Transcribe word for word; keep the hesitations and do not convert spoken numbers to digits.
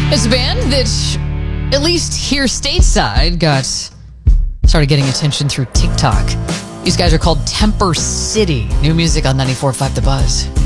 It's a band that, at least here stateside, got started getting attention through TikTok. These guys are called Temper City. New music on ninety-four point five The Buzz.